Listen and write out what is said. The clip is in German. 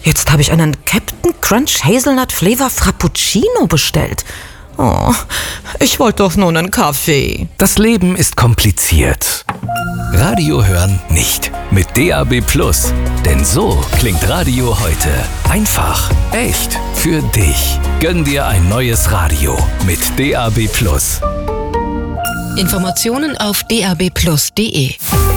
Jetzt habe ich einen Captain Crunch Hazelnut Flavor Frappuccino bestellt. Oh, ich wollte doch nur einen Kaffee. Das Leben ist kompliziert. Radio hören nicht. Mit DAB+. Denn so klingt Radio heute. Einfach, echt, für dich. Gönn dir ein neues Radio mit DAB+. Informationen auf dabplus.de.